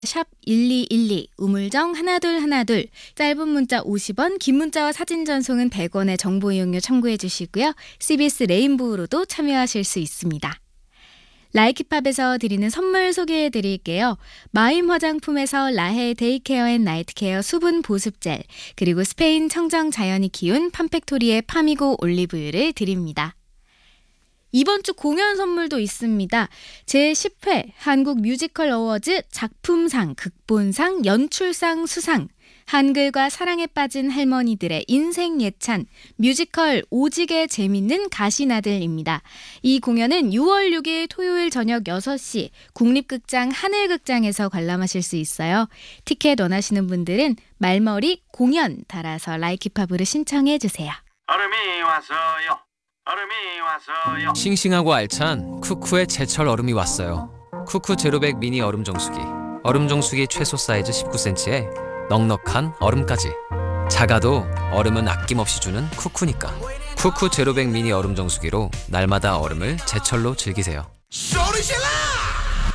샵 1212 우물정 1212 짧은 문자 50원, 긴 문자와 사진 전송은 100원의 정보 이용료 참고해 주시고요. CBS 레인보우로도 참여하실 수 있습니다. 라이키팝에서 드리는 선물 소개해 드릴게요. 마임 화장품에서 라헬 데이케어 앤 나이트케어 수분 보습젤, 그리고 스페인 청정 자연이 키운 팜팩토리의 파미고 올리브유를 드립니다. 이번 주 공연 선물도 있습니다. 제10회 한국 뮤지컬 어워즈 작품상, 극본상, 연출상 수상, 한글과 사랑에 빠진 할머니들의 인생 예찬 뮤지컬 오지게 재밌는 가시나들입니다. 이 공연은 6월 6일 토요일 저녁 6시 국립극장 하늘극장에서 관람하실 수 있어요. 티켓 원하시는 분들은 말머리 공연 달아서 라이키팝으로 신청해 주세요. 얼음이 왔어요. 얼음이 왔어요. 싱싱하고 알찬 쿠쿠의 제철 얼음이 왔어요. 쿠쿠 제로백 미니 얼음 정수기. 얼음 정수기 최소 사이즈 19cm에 넉넉한 얼음까지. 작아도 얼음은 아낌없이 주는 쿠쿠니까. 쿠쿠 제로백 미니 얼음 정수기로 날마다 얼음을 제철로 즐기세요. 소리질러!